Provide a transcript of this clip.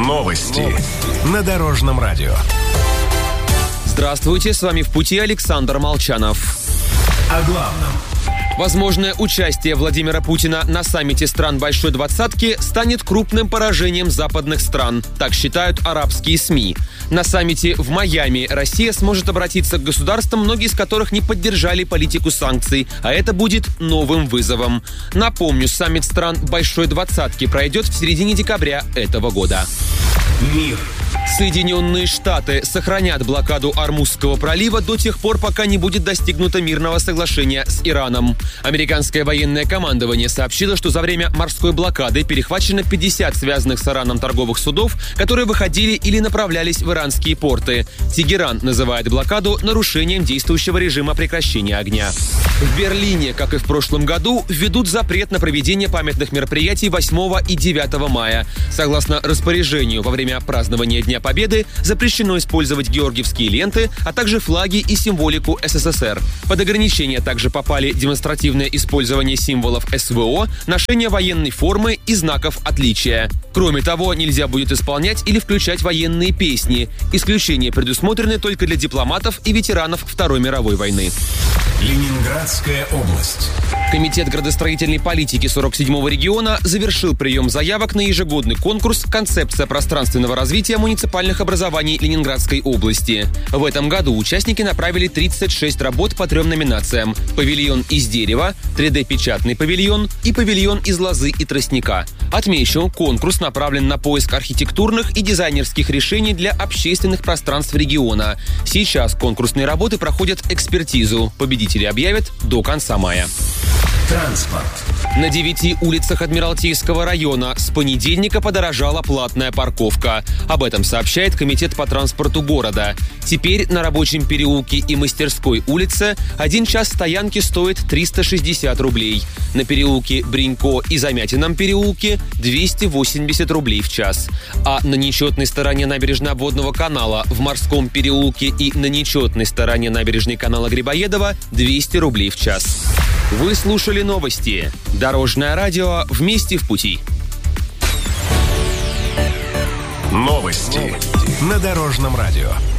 Новости на Дорожном радио. Здравствуйте, с вами «В пути» Александр Молчанов. О главном. Возможное участие Владимира Путина на саммите стран Большой Двадцатки станет крупным поражением западных стран. Так считают арабские СМИ. На саммите в Майами Россия сможет обратиться к государствам, многие из которых не поддержали политику санкций, а это будет новым вызовом. Напомню, саммит стран Большой Двадцатки пройдет в середине декабря этого года. Мир. Соединенные Штаты сохранят блокаду Ормузского пролива до тех пор, пока не будет достигнуто мирного соглашения с Ираном. Американское военное командование сообщило, что за время морской блокады перехвачено 50 связанных с Ираном торговых судов, которые выходили или направлялись в иранские порты. Тегеран называет блокаду нарушением действующего режима прекращения огня. В Берлине, как и в прошлом году, введут запрет на проведение памятных мероприятий 8 и 9 мая. Согласно распоряжению, во время празднования Дня Победы запрещено использовать георгиевские ленты, а также флаги и символику СССР. Под ограничения также попали демонстративное использование символов СВО, ношение военной формы и знаков отличия. Кроме того, нельзя будет исполнять или включать военные песни. Исключения предусмотрены только для дипломатов и ветеранов Второй мировой войны. Ленинградская область. Комитет градостроительной политики 47-го региона завершил прием заявок на ежегодный конкурс «Концепция пространственного развития муниципальных образований Ленинградской области». В этом году участники направили 36 работ по 3 номинациям: павильон из дерева, 3D-печатный павильон и павильон из лозы и тростника. Отмечу, конкурс направлен на поиск архитектурных и дизайнерских решений для общественных пространств региона. Сейчас конкурсные работы проходят экспертизу. Победители объявят до конца мая. Транспорт. На 9 улицах Адмиралтейского района с понедельника подорожала платная парковка. Об этом сообщает Комитет по транспорту города. Теперь на Рабочем переулке и Мастерской улице 1 час стоянки стоит 360 рублей. На переулке Бринько и Замятином переулке 280 рублей в час. А на нечетной стороне набережной Обводного канала, в Морском переулке и на нечетной стороне набережной канала Грибоедова 200 рублей в час. Вы слушали новости. Дорожное радио «Вместе в пути». Новости на Дорожном радио.